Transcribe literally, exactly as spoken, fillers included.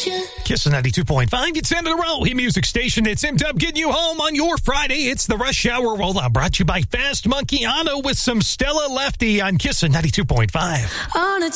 Kissin' ninety-two point five. It's end of the row. Hit music station. It's M-Dub getting you home on your Friday. It's the Rush Hour Rollout brought to you by Fast Monkey Auto with some Stella Lefty on Kissin' ninety-two point five. On a